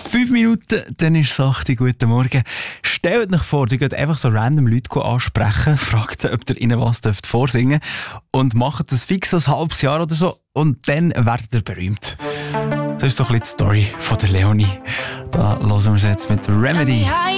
5 Minuten, dann ist es 8 Uhr. Guten Morgen. Stellt euch vor, ihr geht einfach so random Leute ansprechen, fragt sie, ob ihr ihnen was vorsingen dürft und macht das fix ein halbes Jahr oder so und dann werdet ihr berühmt. Das ist so ein bisschen die Story von der Leonie. Da hören wir es jetzt mit Remedy.